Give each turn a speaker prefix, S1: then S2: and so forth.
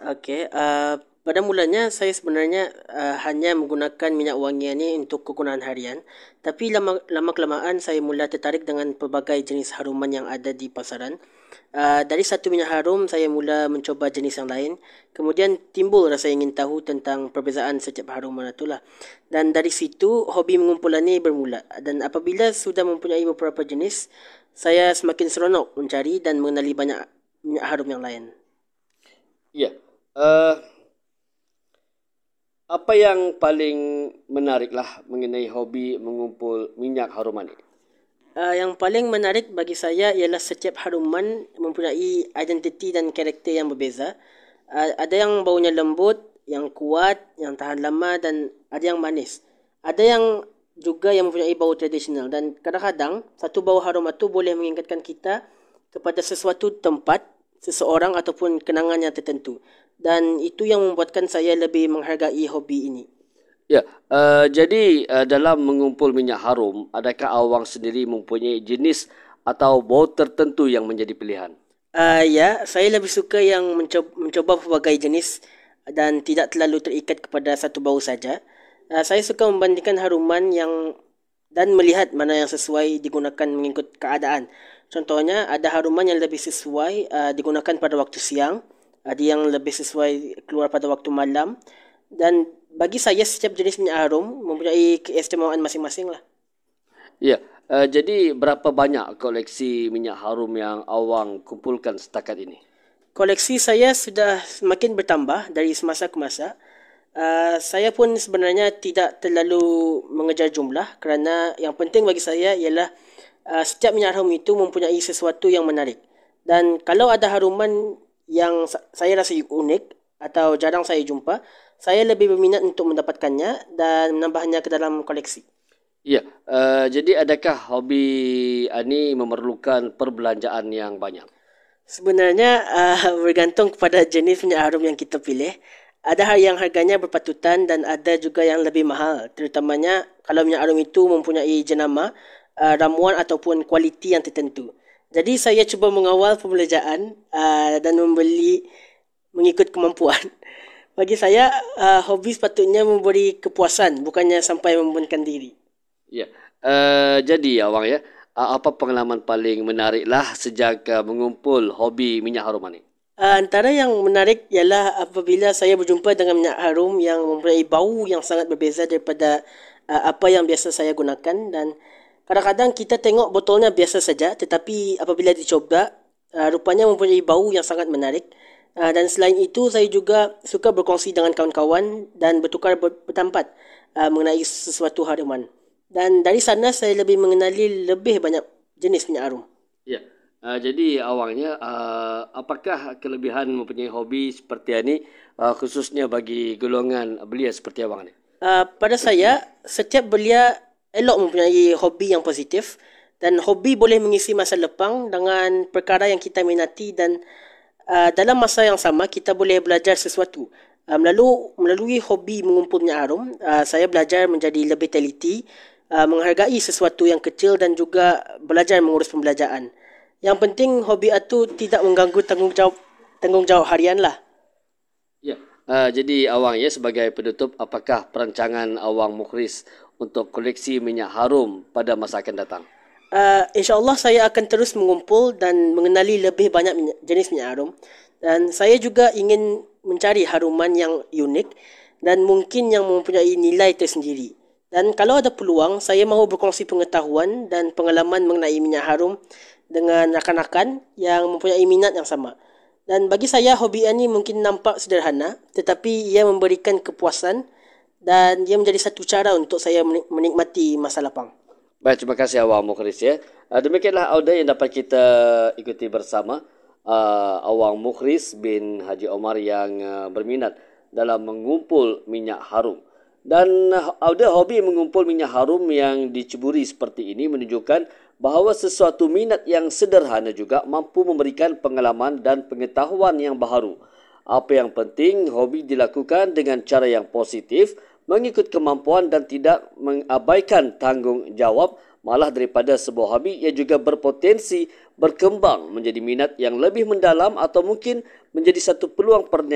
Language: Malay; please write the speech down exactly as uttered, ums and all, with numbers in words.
S1: Okey, uh, pada mulanya saya sebenarnya uh, hanya menggunakan minyak wangi ini untuk kegunaan harian. Tapi lama lama kelamaan saya mula tertarik dengan pelbagai jenis haruman yang ada di pasaran. Uh, dari satu minyak harum saya mula mencoba jenis yang lain. Kemudian timbul rasa ingin tahu tentang perbezaan setiap haruman itulah. Dan dari situ hobi mengumpul ini bermula. Dan apabila sudah mempunyai beberapa jenis, saya semakin seronok mencari dan mengenali banyak minyak harum yang lain.
S2: Ya. Uh, apa yang paling menariklah mengenai hobi mengumpul minyak haruman ini?
S1: Uh, yang paling menarik bagi saya ialah setiap haruman mempunyai identiti dan karakter yang berbeza. Uh, ada yang baunya lembut, yang kuat, yang tahan lama dan ada yang manis. Ada yang juga yang mempunyai bau tradisional dan kadang-kadang satu bau harum itu boleh mengingatkan kita kepada sesuatu tempat, seseorang ataupun kenangan yang tertentu. Dan itu yang membuatkan saya lebih menghargai hobi ini.
S2: Ya, uh, jadi uh, dalam mengumpul minyak harum, adakah awang sendiri mempunyai jenis atau bau tertentu yang menjadi pilihan?
S1: Uh, ya, saya lebih suka yang mencoba, mencoba pelbagai jenis dan tidak terlalu terikat kepada satu bau saja. Uh, saya suka membandingkan haruman yang dan melihat mana yang sesuai digunakan mengikut keadaan. Contohnya, ada haruman yang lebih sesuai uh, digunakan pada waktu siang, ada yang lebih sesuai keluar pada waktu malam. Dan bagi saya, setiap jenis minyak harum mempunyai keistimewaan masing-masing lah.
S2: Ya, uh, jadi berapa banyak koleksi minyak harum yang awang kumpulkan setakat ini?
S1: Koleksi saya sudah semakin bertambah dari semasa ke masa. Uh, saya pun sebenarnya tidak terlalu mengejar jumlah kerana yang penting bagi saya ialah uh, setiap minyak harum itu mempunyai sesuatu yang menarik. Dan kalau ada haruman yang sa- saya rasa unik atau jarang saya jumpa, saya lebih berminat untuk mendapatkannya dan menambahnya ke dalam koleksi.
S2: Ya, uh, jadi adakah hobi ini memerlukan perbelanjaan yang banyak?
S1: Sebenarnya uh, bergantung kepada jenis minyak harum yang kita pilih. Ada hal yang harganya berpatutan dan ada juga yang lebih mahal. Terutamanya kalau minyak harum itu mempunyai jenama, uh, ramuan ataupun kualiti yang tertentu. Jadi saya cuba mengawal pembelanjaan uh, dan membeli mengikut kemampuan. Bagi saya, uh, hobi sepatutnya memberi kepuasan bukannya sampai membebankan diri.
S2: Ya, uh, jadi awang ya, uh, apa pengalaman paling menariklah sejak uh, mengumpul hobi minyak harum ini?
S1: Uh, antara yang menarik ialah apabila saya berjumpa dengan minyak harum yang mempunyai bau yang sangat berbeza daripada uh, apa yang biasa saya gunakan dan kadang-kadang kita tengok botolnya biasa saja tetapi apabila dicoba uh, rupanya mempunyai bau yang sangat menarik. Uh, dan selain itu saya juga suka berkongsi dengan kawan-kawan dan bertukar bertempat uh, mengenai sesuatu haruman. Dan dari sana saya lebih mengenali lebih banyak jenis minyak harum.
S2: Ya, uh, jadi awangnya, uh, apakah kelebihan mempunyai hobi seperti ini, uh, khususnya bagi golongan belia seperti awang ini?
S1: Uh, pada saya, setiap belia elok mempunyai hobi yang positif dan hobi boleh mengisi masa lapang dengan perkara yang kita minati dan uh, dalam masa yang sama kita boleh belajar sesuatu. Uh, melalui, melalui hobi mengumpul minyak harum, uh, saya belajar menjadi lebih teliti, uh, menghargai sesuatu yang kecil dan juga belajar mengurus pembelanjaan. Yang penting hobi itu tidak mengganggu tanggungjawab tanggungjawab harian lah.
S2: Ya, uh, jadi awang ya sebagai penutup, apakah perancangan awang Mukhris untuk koleksi minyak harum pada masa akan datang?
S1: Uh, InsyaAllah saya akan terus mengumpul dan mengenali lebih banyak minyak, jenis minyak harum. Dan saya juga ingin mencari haruman yang unik dan mungkin yang mempunyai nilai tersendiri. Dan kalau ada peluang, saya mahu berkongsi pengetahuan dan pengalaman mengenai minyak harum dengan rakan-rakan yang mempunyai minat yang sama. Dan bagi saya, hobi ini mungkin nampak sederhana, tetapi ia memberikan kepuasan dan ia menjadi satu cara untuk saya menikmati masa lapang.
S2: Baik, terima kasih awang Mukhris ya. Uh, demikianlah audio yang dapat kita ikuti bersama uh, awang Mukhris bin Haji Omar yang uh, berminat dalam mengumpul minyak harum. Dan uh, audio hobi mengumpul minyak harum yang diceburi seperti ini menunjukkan bahawa sesuatu minat yang sederhana juga mampu memberikan pengalaman dan pengetahuan yang baharu. Apa yang penting, hobi dilakukan dengan cara yang positif, mengikut kemampuan dan tidak mengabaikan tanggungjawab, malah daripada sebuah hobi yang juga berpotensi berkembang menjadi minat yang lebih mendalam atau mungkin menjadi satu peluang perniagaan